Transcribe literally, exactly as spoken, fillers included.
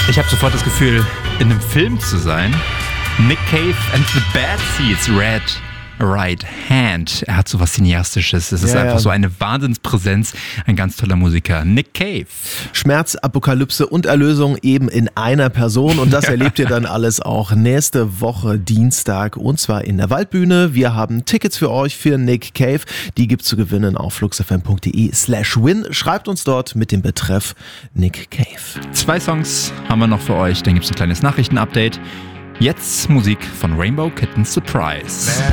Ich habe sofort das Gefühl, in einem Film zu sein. Nick Cave and the Bad Seeds, Red Right Hand. Er hat so was Cineastisches. Es ist ja, einfach ja. so eine Wahnsinnspräsenz. Ein ganz toller Musiker. Nick Cave. Schmerz, Apokalypse und Erlösung eben in einer Person. Und das Ja. erlebt ihr dann alles auch nächste Woche Dienstag. Und zwar in der Waldbühne. Wir haben Tickets für euch für Nick Cave. Die gibt's zu gewinnen auf fluxfm.de slash win. Schreibt uns dort mit dem Betreff Nick Cave. Zwei Songs haben wir noch für euch. Dann gibt's ein kleines Nachrichtenupdate. Jetzt Musik von Rainbow Kitten Surprise.